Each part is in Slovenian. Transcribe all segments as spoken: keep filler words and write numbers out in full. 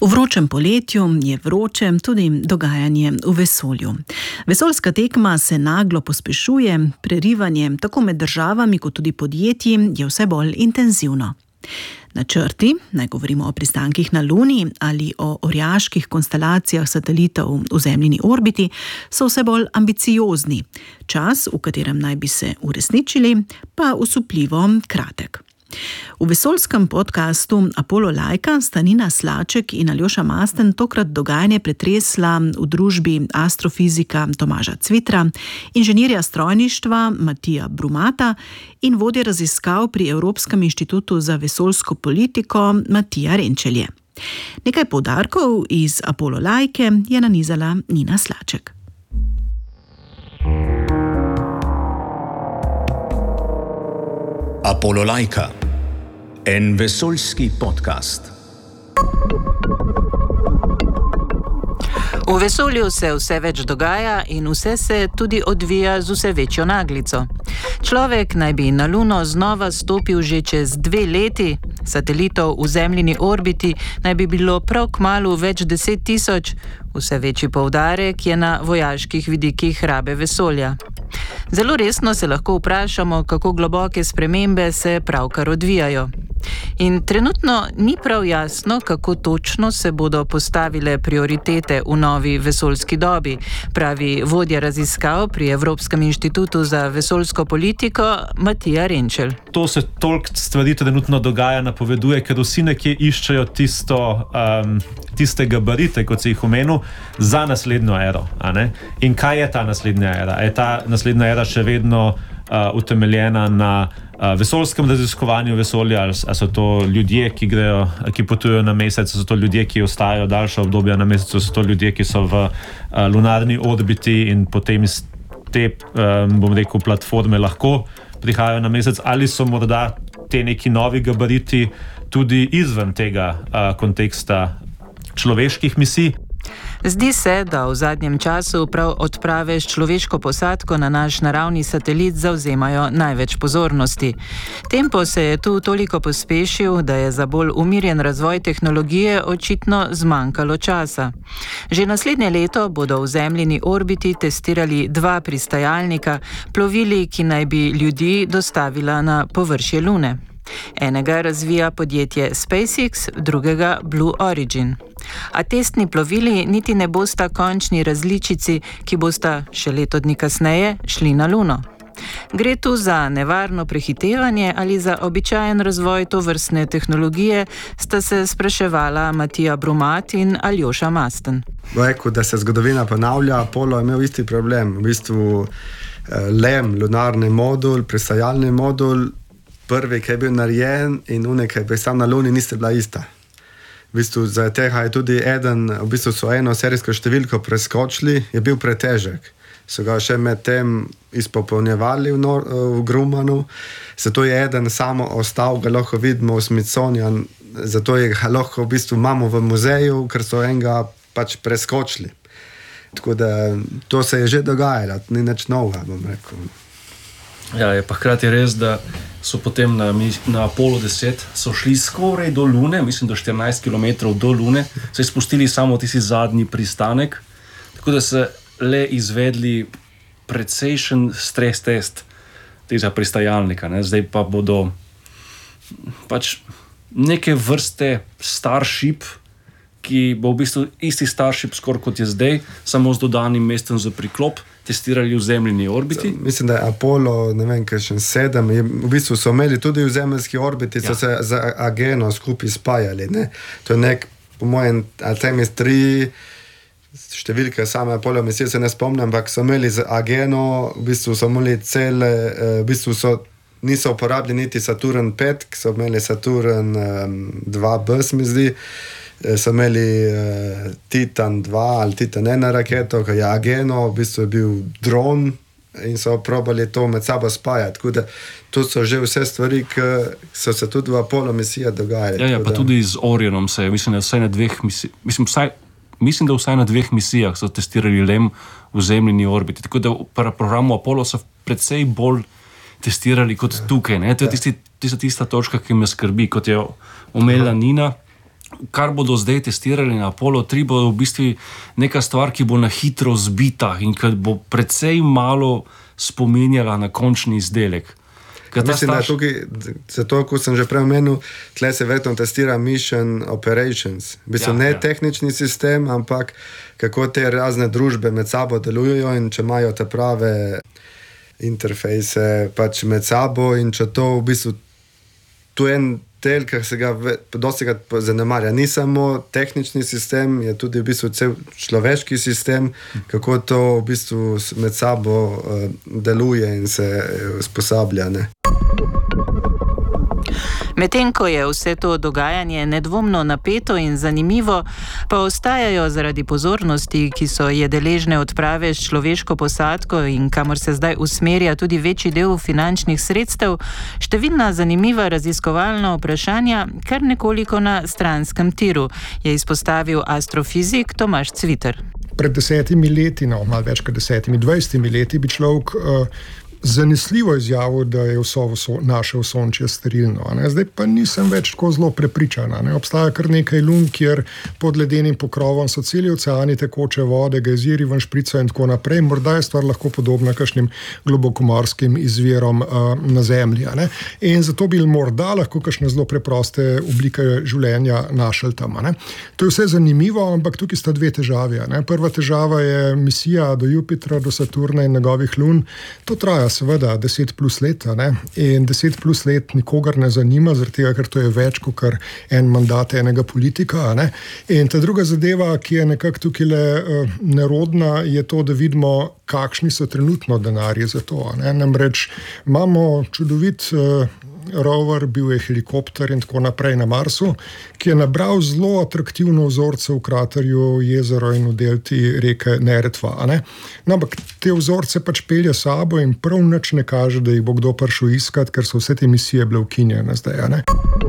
V vročem poletju je vroče tudi dogajanje v vesolju. Vesoljska tekma se naglo pospešuje, prerivanje tako med državami kot tudi podjetji je vse bolj intenzivno. Načrti, naj govorimo o pristankih na Luni ali o orjaških konstelacijah satelitov v zemljini orbiti, so vse bolj ambiciozni. Čas, v katerem naj bi se uresničili, pa osupljivo kratek. V vesoljskem podcastu Apollo Lajka sta Nina Slaček in Aljoša Masten tokrat dogajanje pretresla v družbi astrofizika Tomaža Cvitra, inženirja strojništva Matija Brumata in vodje raziskav pri Evropskem inštitutu za vesoljsko politiko Matija Renčelje. Nekaj poudarkov iz Apollo Lajke je nanizala Nina Slaček. Apollo Lajka, en vesoljski podcast. V vesolju se vse več dogaja in vse se tudi odvija z vse večjo naglico. Človek naj bi na Luno znova stopil že čez dve leti, satelitov v zemljini orbiti naj bi bilo prav kmalu več deset tisoč, vse večji poudarek je na vojaških vidikih rabe vesolja. Zelo resno se lahko vprašamo, kako globoke spremembe se pravkar odvijajo. In trenutno ni prav jasno, kako točno se bodo postavile prioritete v novi vesoljski dobi, pravi vodja raziskav pri Evropskem inštitutu za vesoljsko politiko Matija Renčelj. To se toliko stvari trenutno dogaja, napoveduje, ker vsi nekje iščejo tisto, um, tiste gabarite, kot si jih omenil, za naslednjo ero. A ne? In kaj je ta naslednja era? Je ta naslednja era še vedno uh, utemeljena na uh, vesoljskem raziskovanju vesolja, ali, ali so to ljudje, ki grejo, ki potujejo na mesec, so to ljudje, ki ostajajo daljša obdobja na mesecu, so to ljudje, ki so v uh, lunarni orbiti in potem iz te, um, bom rekel, platforme lahko prihajajo na mesec, ali so morda te neki novi gabariti tudi izven tega uh, konteksta človeških misij. Zdi se, da v zadnjem času prav odprave s človeško posadko na naš naravni satelit zavzemajo največ pozornosti. Tempo se je tu toliko pospešil, da je za bolj umirjen razvoj tehnologije očitno zmanjkalo časa. Že naslednje leto bodo v zemljini orbiti testirali dva pristajalnika, plovili, ki naj bi ljudi dostavila na površje Lune. Enega razvija podjetje SpaceX, drugega Blue Origin. A testni plovili niti ne bosta končni različici, ki bosta še leto dni kasneje šli na Luno. Gre tu za nevarno prehitevanje ali za običajen razvoj tovrstne tehnologije, sta se spraševala Matija Brumat in Aljoša Masten. Rekel, da se zgodovina ponavlja, Apollo je imel isti problem. V bistvu LEM, lunarni modul, pristajalni modul, prvi, ki je bil narejen in unek, ki je pristal na Luni, niste bila ista. V bistvu za tega je tudi eden, v bistvu so eno serijsko številko preskočili, je bil pretežek. So ga še med tem izpopolnjevali v, Nor- v Grumanu, zato je eden samo ostal, ga lahko vidimo v Smithsonian, zato je ga lahko v bistvu imamo v muzeju, ker so enega pač preskočili. Tako da to se je že dogajalo, ni nič novega, bom rekel. Ja, je pa hkrati res, da so potem na, na Apollo deset so šli skoraj do Lune, mislim do štirinajst kilometrov do Lune, so spustili samo tisti zadnji pristanek, tako da so le izvedli precejšen stres test tega pristajalnika. Ne? Zdaj pa bodo pač neke vrste Starship, ki bo v bistvu isti Starship skoraj kot je zdaj, samo z dodanim mestom za priklop, testirali v zemljini orbiti. Mislim, da je Apollo, ne vem, kaj še sedem, je, v bistvu so imeli tudi v zemljski orbiti, ja. So se z Ageno skupaj spajali. Ne? To je nek, po mojem, Artemis tri, številke same Apollo misije se ne spomnim, ampak so imeli z Ageno, v bistvu so imeli cele, v bistvu so, niso uporabili niti Saturn pet, so imeli Saturn um, dva B, mi zdi, so imeli uh, Titan dva ali Titan ena raketo, ki je Ageno, v bistvu je bil dron in so probali to med sabo spajati. Tako da to so že vse stvari, ki so se tudi v Apollo misiji dogajali. Ja, ja, pa da... tudi z Orionom se je, mislim, da vsaj na dveh misijah, mislim, vsaj, mislim, da vsaj na dveh misijah so testirali LEM v zemljini orbiti. Tako da v programu Apollo so precej bolj testirali kot tukaj. Ne? To je tisti, tista, tista točka, ki me skrbi, kot je omenila Nina. kar bodo zdaj testirali na Apollo tri, bo v bistvu neka stvar, ki bo na hitro zbita in ki bo precej malo spominjala na končni izdelek. Mislim, da tukaj, zato, kot sem že prej omenil, tle se verjetno testira mission operations. V bistvu ja, ne ja. tehnični sistem, ampak kako te razne družbe med sabo delujejo in če imajo te prave interfejse pač med sabo in če to v bistvu tu je en del, kar se ga dosti ga zanemarja. Ni samo tehnični sistem, je tudi v bistvu cel človeški sistem, kako to v bistvu med sabo uh, deluje in se usposablja, ne. Medtem ko je vse to dogajanje nedvomno napeto in zanimivo, pa ostajajo zaradi pozornosti, ki so je deležne odprave s človeško posadko in kamor se zdaj usmerja tudi večji del finančnih sredstev, številna zanimiva raziskovalna vprašanja kar nekoliko na stranskem tiru, je izpostavil astrofizik Tomaž Cviter. Pred desetimi leti, no, malo več kot desetimi, dvajsetimi leti bi človek uh, zanesljivo izjavil, da je vso, vso naše osončje sterilno. Ne? Zdaj pa nisem več tako zelo prepričana. Ne? Obstaja kar nekaj lun, kjer pod ledenim pokrovom so celi oceani tekoče vode, gejziri ven špricajo in tako naprej. Morda je stvar lahko podobna kakšnim globokomorskim izvirom uh, na Zemlji. Ne? In zato bi morda lahko kakšne zelo preproste oblike življenja našli tam. Ne? To je vse zanimivo, ampak tukaj sta dve težavi. Ne? Prva težava je misija do Jupitra, do Saturna in njegovih lun. To traja seveda deset plus let, ne? In deset plus let nikogar ne zanima, zaradi tega, ker to je več kot kar en mandat enega politika. Ne? In ta druga zadeva, ki je nekako tukaj le uh, nerodna, je to, da vidimo, kakšni so trenutno denarji za to. Ne? Namreč imamo čudovit uh, rover, bil je helikopter in tako naprej na Marsu, ki je nabral zelo atraktivno vzorce v kraterju jezero in v delti reke Neretva. Ne? No, ampak te vzorce pač pelje sabo in prav nič ne kaže, da jih bo kdo prišel iskat, ker so vse te misije bile ukinjene zdaj. Ne?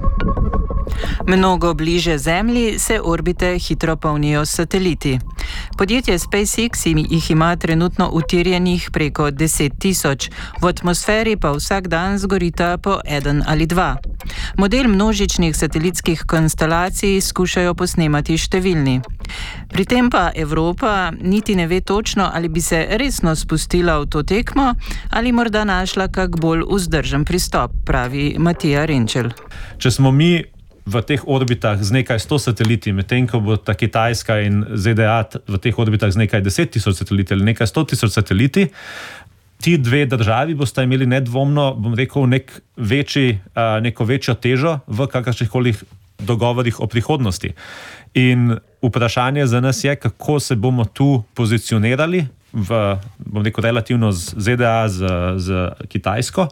Mnogo bliže Zemlji se orbite hitro polnijo s sateliti. Podjetje SpaceX jih ima trenutno utirjenih preko deset tisoč, v atmosferi pa vsak dan zgorita po eden ali dva. Model množičnih satelitskih konstelacij skušajo posnemati številni. Pri tem pa Evropa niti ne ve točno, ali bi se resno spustila v to tekmo ali morda našla kak bolj vzdržen pristop, pravi Matija Renčel. Če smo mi v teh orbitah z nekaj sto sateliti, medtem ko bo ta Kitajska in Z D A v teh orbitah z nekaj deset tisoč sateliti ali nekaj sto tisoč sateliti, ti dve državi bosta imeli nedvomno, bom rekel, nek večji, uh, neko večjo težo v kakršnihkoli dogovorih o prihodnosti. In vprašanje za nas je, kako se bomo tu pozicionirali v, bom rekel, relativno z Z D A, z, z Kitajsko.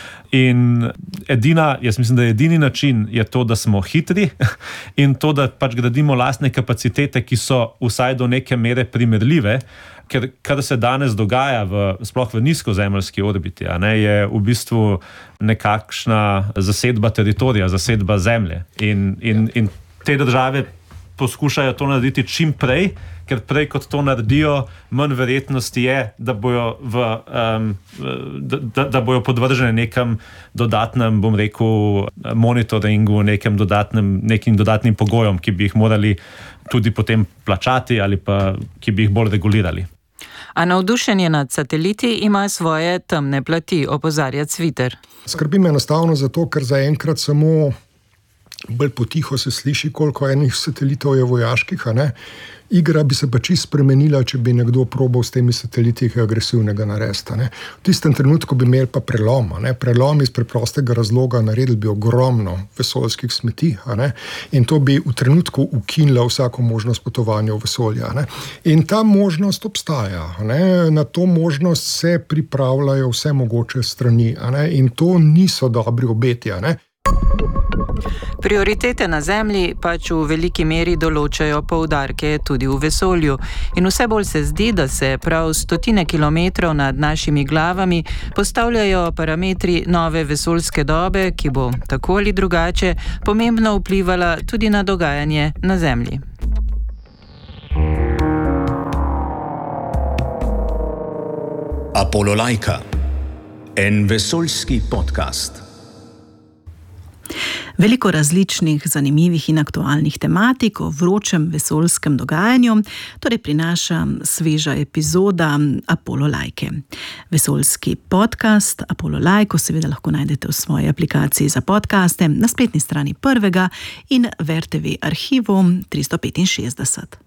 In edina, jaz mislim, da je edini način je to, da smo hitri in to, da pač gradimo lastne kapacitete, ki so vsaj do neke mere primerljive, ker kar se danes dogaja v, sploh v nizkozemeljski orbiti, a ne, je v bistvu nekakšna zasedba teritorija, zasedba zemlje. In, in, in te države poskušajo to narediti čim prej, ker prej kot to naredijo, manj verjetnosti je, da bojo, v, um, da, da bojo podvržene nekem dodatnem, bom rekel, monitoringu, nekem dodatnem, nekim dodatnim pogojom, ki bi jih morali tudi potem plačati ali pa ki bi jih bolj regulirali. A navdušenje nad sateliti ima svoje temne plati, opozarja Cviter. Skrbi me enostavno zato, ker zaenkrat samo bolj potiho se sliši, koliko enih satelitov je vojaških, a ne? Igra bi se pa čisto spremenila, če bi nekdo probal s temi sateliti agresivnega narediti. V tistem trenutku bi imeli pa prelom. Ne? Prelom iz preprostega razloga naredili bi ogromno vesoljskih smeti. Ne? In to bi v trenutku ukinila vsako možnost potovanja v vesolje. Ne? In ta možnost obstaja. Ne? Na to možnost se pripravljajo vse mogoče strani. Ne? In to niso dobri obeti. Ne? Prioritete na Zemlji pač v veliki meri določajo poudarke tudi v vesolju in vse bolj se zdi, da se prav stotine kilometrov nad našimi glavami postavljajo parametri nove vesoljske dobe, ki bo tako ali drugače pomembno vplivala tudi na dogajanje na Zemlji. Apololajka, en vesoljski podcast. Veliko različnih, zanimivih in aktualnih tematik o vročem vesoljskem dogajanju torej prinaša sveža epizoda Apollo Lajke. Vesoljski podcast Apollo Lajko seveda lahko najdete v svoji aplikaciji za podcaste, na spletni strani Prvega in v R T V arhivu tristo petinšestdeset.